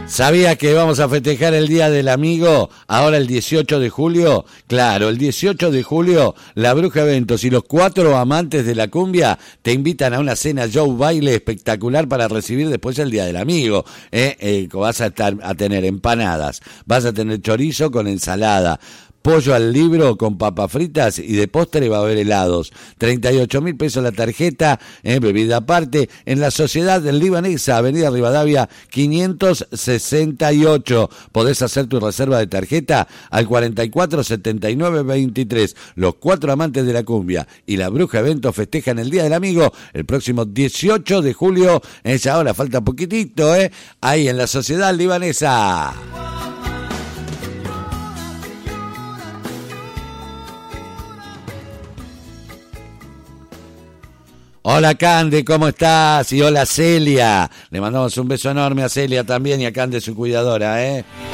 ¿Sabía que vamos a festejar el Día del Amigo ahora el 18 de julio? Claro, el 18 de julio la Bruja Eventos y los 4 amantes de la cumbia te invitan a una cena show baile espectacular para recibir después el Día del Amigo. Vas a tener empanadas, vas a tener chorizo con ensalada, pollo al libro con papas fritas y de postre va a haber helados. 38.000 pesos la tarjeta, bebida aparte, en la Sociedad Libanesa, Avenida Rivadavia 568. Podés hacer tu reserva de tarjeta al 447923. Los 4 amantes de la cumbia y la Bruja Eventos festejan el Día del Amigo el próximo 18 de julio. Ya ahora falta poquitito, ahí en la Sociedad Libanesa. Hola Cande, ¿cómo estás? Y hola Celia. Le mandamos un beso enorme a Celia también y a Cande, su cuidadora,